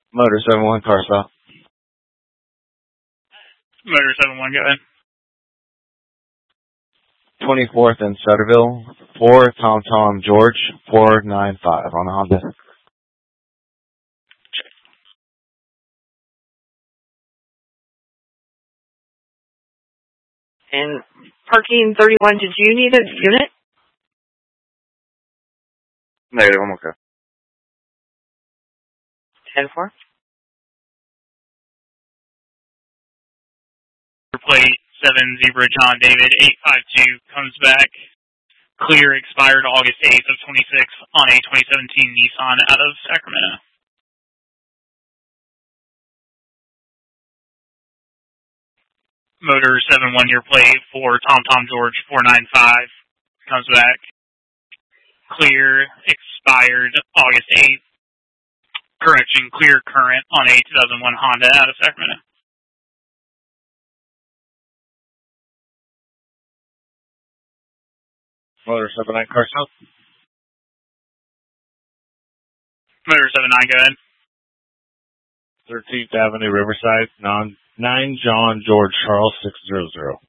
Motor 71 car stop. Motor 71, go ahead. 24th and Sutterville, 4 Tom George, 495 on the Honda. And parking 31, did you need a unit? Negative, I'm okay. 10-4. Plate 7 Zebra John David 852 comes back. Clear, expired August 8th of 26 on a 2017 Nissan out of Sacramento. Motor 7 1-year plate for Tom George 495 comes back. Clear, expired August 8th. Correction, clear current on a 2001 Honda out of Sacramento. Motor 79 car stop. Motor 79, go ahead. 13th Avenue, Riverside, 9 John George Charles 600.